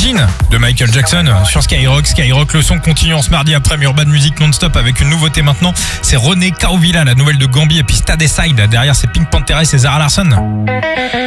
Imagine de Michael Jackson sur Skyrock. Skyrock, le son continue en ce mardi après Urban Music non-stop avec une nouveauté maintenant. C'est René Caovilla, la nouvelle de Gambi, et puis Stadeside. Derrière, c'est Pink Panther et Zara Larsson.